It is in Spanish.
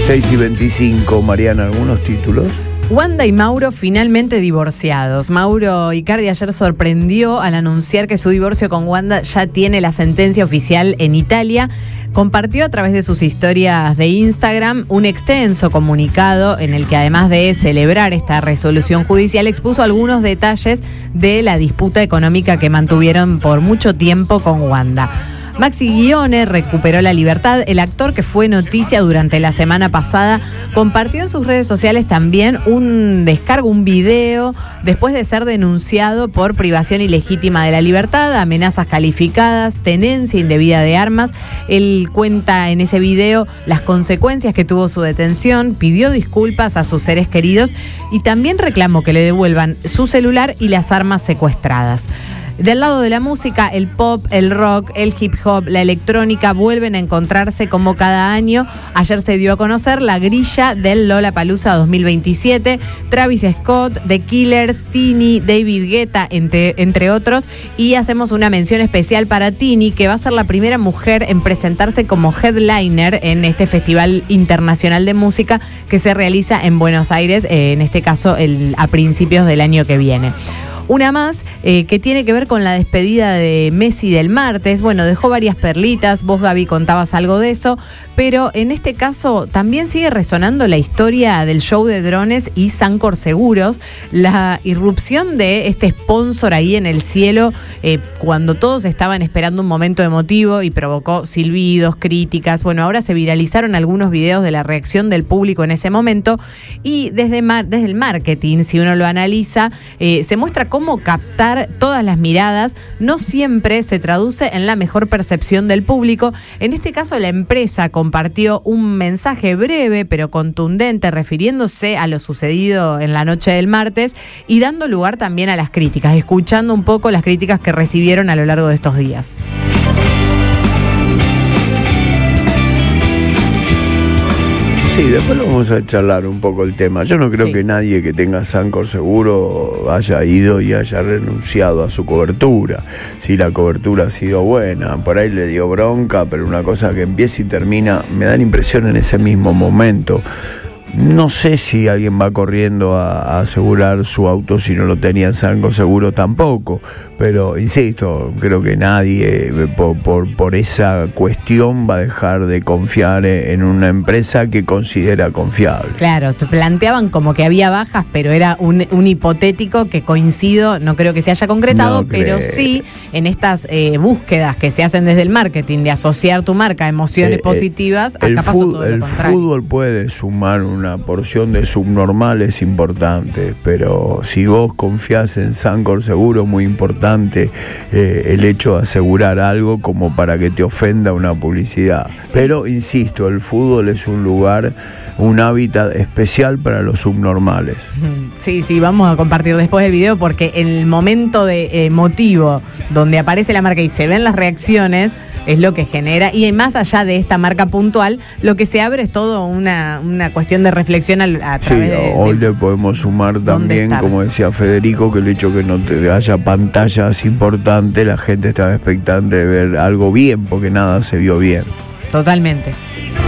6:25, Mariana, ¿algunos títulos? Wanda y Mauro finalmente divorciados. Mauro Icardi ayer sorprendió al anunciar que su divorcio con Wanda ya tiene la sentencia oficial en Italia. Compartió a través de sus historias de Instagram un extenso comunicado en el que, además de celebrar esta resolución judicial, expuso algunos detalles de la disputa económica que mantuvieron por mucho tiempo con Wanda. Maxi Guione recuperó la libertad. El actor, que fue noticia durante la semana pasada, compartió en sus redes sociales también un video, después de ser denunciado por privación ilegítima de la libertad, amenazas calificadas, tenencia indebida de armas. Él cuenta en ese video las consecuencias que tuvo su detención, pidió disculpas a sus seres queridos y también reclamó que le devuelvan su celular y las armas secuestradas. Del lado de la música, el pop, el rock, el hip hop, la electrónica vuelven a encontrarse como cada año. Ayer se dio a conocer la grilla del Lollapalooza 2027. Travis Scott, The Killers, Tini, David Guetta, entre otros. Y hacemos una mención especial para Tini, que va a ser la primera mujer en presentarse como headliner en este Festival Internacional de Música que se realiza en Buenos Aires, en este caso a principios del año que viene. Una más que tiene que ver con la despedida de Messi del martes. Bueno, dejó varias perlitas, vos, Gaby, contabas algo de eso, pero en este caso también sigue resonando la historia del show de drones y Sancor Seguros, la irrupción de este sponsor ahí en el cielo cuando todos estaban esperando un momento emotivo y provocó silbidos, críticas. Bueno, ahora se viralizaron algunos videos de la reacción del público en ese momento y desde el marketing, si uno lo analiza, se muestra cómo captar todas las miradas no siempre se traduce en la mejor percepción del público. En este caso, la empresa compartió un mensaje breve pero contundente refiriéndose a lo sucedido en la noche del martes y dando lugar también a las críticas, escuchando un poco las críticas que recibieron a lo largo de estos días. Sí, después lo vamos a charlar un poco el tema. Yo no creo que nadie que tenga Sancor Seguro haya ido y haya renunciado a su cobertura. Si la cobertura ha sido buena, por ahí le dio bronca, pero una cosa que empieza y termina, me da la impresión en ese mismo momento. No sé si alguien va corriendo a asegurar su auto si no lo tenía en Sancor Seguro tampoco, pero insisto, creo que nadie por esa cuestión va a dejar de confiar en una empresa que considera confiable. Claro, te planteaban como que había bajas, pero era un hipotético que coincido, no creo que se haya concretado, pero sí en estas búsquedas que se hacen desde el marketing de asociar tu marca a emociones positivas, acá pasó todo lo contrario. El fútbol puede sumar una porción de subnormales importante, pero si vos confiás en Sancor Seguro, muy importante el hecho de asegurar algo como para que te ofenda una publicidad. Sí. Pero insisto, el fútbol es un lugar, un hábitat especial para los subnormales. Sí, vamos a compartir después el video porque el momento de emotivo donde aparece la marca y se ven las reacciones es lo que genera, y más allá de esta marca puntual, lo que se abre es todo una cuestión de reflexión a través de... Hoy le podemos sumar también, como decía Federico, que el hecho que no te haya pantallas importantes, la gente estaba expectante de ver algo bien, porque nada se vio bien. Totalmente.